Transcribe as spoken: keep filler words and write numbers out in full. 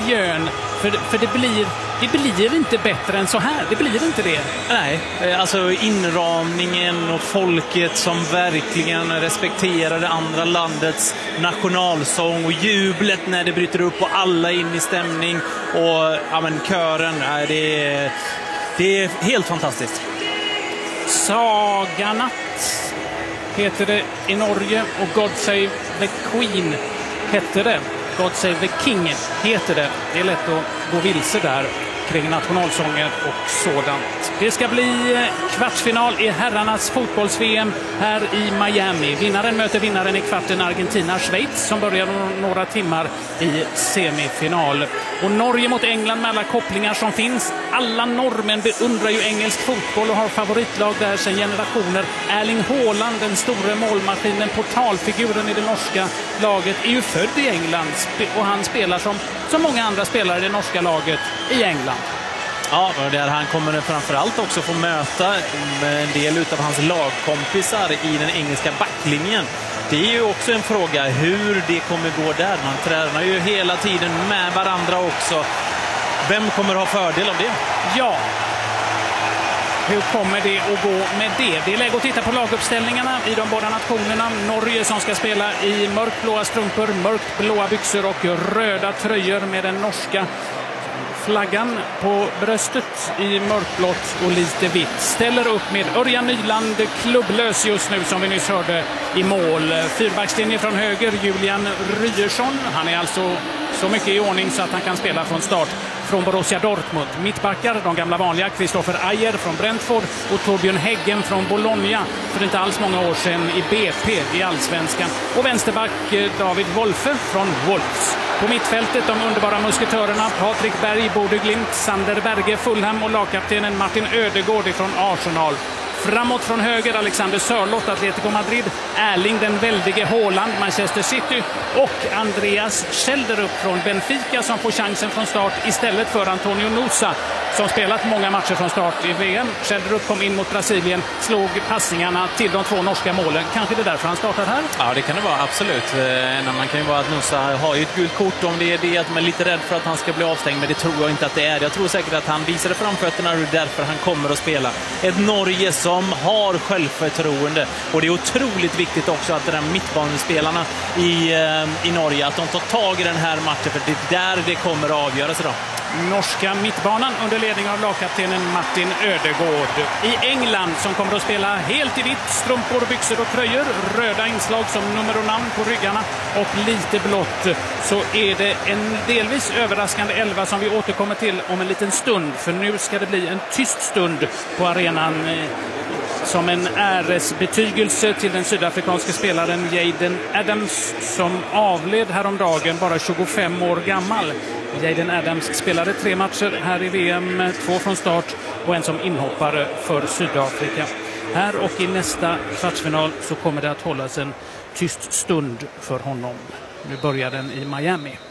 miljön. För, för det, blir, det blir inte bättre än så här. Det blir inte det. Nej, alltså inramningen och folket som verkligen respekterar det andra landets nationalsång och jublet när det bryter upp och alla in i stämning. Och ja, men kören, nej, det, är, det är helt fantastiskt. Saganatt heter det i Norge och God Save the Queen heter det. God Save the King heter det. Det är lätt att gå vilse där kring nationalsånger och sådant. Det ska bli kvartsfinal i herrarnas fotbolls-V M här i Miami. Vinnaren möter vinnaren i kvarten Argentina-Schweiz som börjar om några timmar i semifinal. Och Norge mot England med alla kopplingar som finns. Alla norrmän beundrar ju engelsk fotboll och har favoritlag där sedan generationer. Erling Haaland, den stora målmaskinen, portalfiguren i det norska laget, är ju född i England och han spelar som, som många andra spelare i det norska laget i England. Ja, där han kommer framförallt också få möta en del av hans lagkompisar i den engelska backlinjen. Det är ju också en fråga hur det kommer gå där. Man tränar ju hela tiden med varandra också. Vem kommer ha fördel av det? Ja, hur kommer det att gå med det? Det är läge att titta på laguppställningarna i de båda nationerna. Norge som ska spela i mörkblåa strumpor, mörkt blåa byxor och röda tröjor med den norska flaggan på bröstet i mörkblått och lite vitt. Ställer upp med Örjan Nyland, klubblös just nu som vi nyss hörde i mål. Fyrbackslinje från höger, Julian Ryerson. Han är alltså så mycket i ordning så att han kan spela från start från Borussia Dortmund. Mittbackar, de gamla vanliga, Christopher Ayer från Brentford och Torbjörn Häggen från Bologna för inte alls många år sedan i B P i Allsvenskan. Och vänsterback David Wolfe från Wolves. På mittfältet de underbara musketörerna Patrik Berg, Bodø Glimt, Sander Berge, Fulham och lagkaptenen Martin Ödegård från Arsenal. Framåt från höger Alexander Sörloth, Atletico Madrid, Erling den väldige Haaland, Manchester City och Andreas Schelderup från Benfica som får chansen från start istället för Antonio Nusa som spelat många matcher från start i V M. Schelderup kom in mot Brasilien, slog passningarna till de två norska målen. Kanske det är därför han startar här? Ja, det kan det vara, absolut. Man kan ju vara att Nusa har ju ett gult kort om det är det, att man är lite rädd för att han ska bli avstängd, men det tror jag inte att det är. Jag tror säkert att han visade framfötterna och därför han kommer att spela. Ett Norge som har självförtroende och det är otroligt viktigt också att de där mittbanespelarna i, i Norge, att de tar tag i den här matchen, för det är där det kommer att avgöras idag. Norska mittbanan under ledning av lagkaptenen Martin Ödegård. I England som kommer att spela helt i vitt, strumpor, byxor och tröjor, röda inslag som nummer och namn på ryggarna och lite blått, så är det en delvis överraskande elva som vi återkommer till om en liten stund, för nu ska det bli en tyst stund på arenan som en äresbetygelse till den sydafrikanske spelaren Jaden Adams som avled häromdagen, bara tjugofem år gammal. Jaden Adams spelade tre matcher här i V M, två från start och en som inhoppare för Sydafrika. Här och i nästa kvartsfinal så kommer det att hållas en tyst stund för honom. Nu börjar den i Miami.